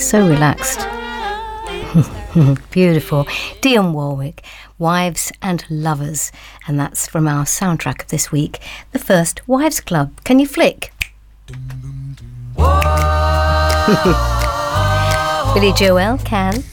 So relaxed. Beautiful. Dionne Warwick, Wives and Lovers. And that's from our soundtrack of this week, the first Wives Club. Can you flick? Billy Joel can.